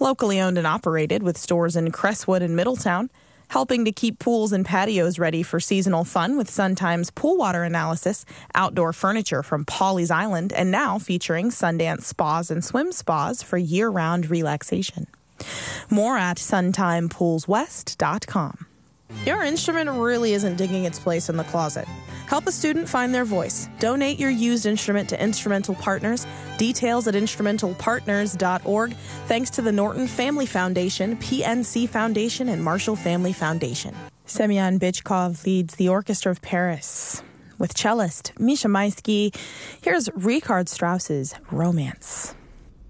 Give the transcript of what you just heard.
Locally owned and operated with stores in Crestwood and Middletown, helping to keep pools and patios ready for seasonal fun with Suntime's pool water analysis, outdoor furniture from Pawleys Island, and now featuring Sundance spas and swim spas for year-round relaxation. More at suntimepoolswest.com. Your instrument really isn't digging its place in the closet. Help a student find their voice. Donate your used instrument to Instrumental Partners. Details at instrumentalpartners.org. Thanks to the Norton Family Foundation, PNC Foundation, and Marshall Family Foundation. Semyon Bychkov leads the Orchestra of Paris. With cellist Misha Maisky, here's Richard Strauss's Romance.